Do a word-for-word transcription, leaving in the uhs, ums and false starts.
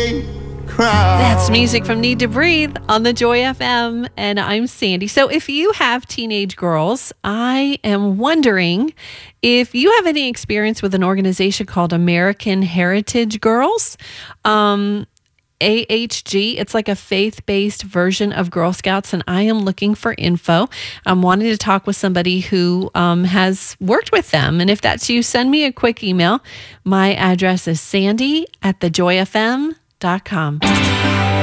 great crowd. That's music from Need to Breathe on the Joy F M, and I'm Sandy. So if you have teenage girls, I am wondering if you have any experience with an organization called American Heritage Girls. Um, A H G. It's like a faith-based version of Girl Scouts, and I am looking for info. I'm wanting to talk with somebody who um, has worked with them, and if that's you, send me a quick email. My address is sandy at the joy f m dot com.